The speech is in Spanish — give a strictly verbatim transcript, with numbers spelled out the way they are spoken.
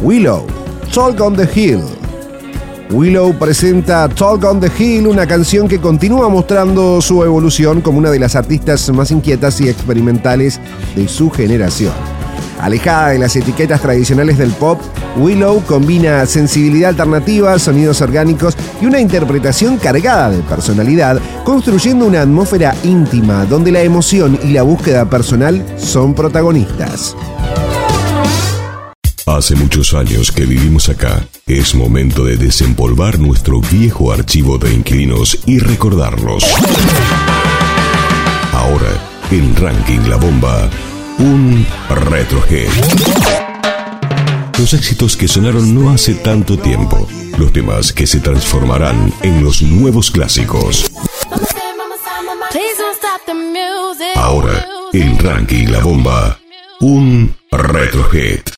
Willow, Talk on the Hill. Willow presenta Talk on the Hill, una canción que continúa mostrando su evolución como una de las artistas más inquietas y experimentales de su generación. Alejada de las etiquetas tradicionales del pop, Willow combina sensibilidad alternativa, sonidos orgánicos y una interpretación cargada de personalidad, construyendo una atmósfera íntima donde la emoción y la búsqueda personal son protagonistas. Hace muchos años que vivimos acá. Es momento de desempolvar nuestro viejo archivo de inquilinos y recordarlos. Ahora, en Ranking La Bomba, un retrohit. Los éxitos que sonaron no hace tanto tiempo. Los temas que se transformarán en los nuevos clásicos. Ahora, en Ranking La Bomba, un retrohit.